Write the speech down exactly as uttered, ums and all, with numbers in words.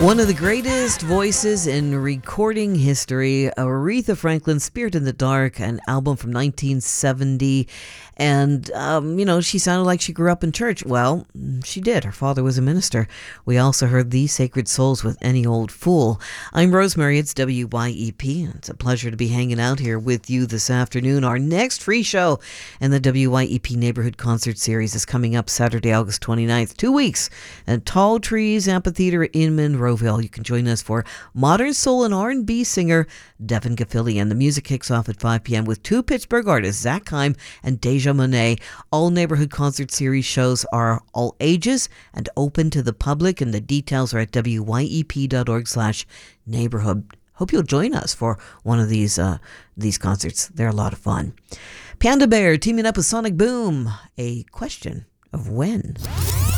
One of the greatest voices in recording history, Aretha Franklin, Spirit in the Dark, an album from nineteen seventy. And, um, you know, she sounded like she grew up in church. Well, she did. Her father was a minister. We also heard The Sacred Souls with Any Old Fool. I'm Rosemary. It's W Y E P. It's a pleasure to be hanging out here with you this afternoon. Our next free show in the W Y E P Neighborhood Concert Series is coming up Saturday, August twenty-ninth. Two weeks at Tall Trees Amphitheater in Monroeville. You can join us for modern soul and R and B singer Devin Gafillion. The music kicks off at five p.m. with two Pittsburgh artists, Zach Kime and Deja Monet. All Neighborhood Concert Series shows are all ages and open to the public, and the details are at W Y E P dot org slash neighborhood. Hope you'll join us for one of these uh, these concerts. They're a lot of fun. Panda Bear teaming up with Sonic Boom. A question of when.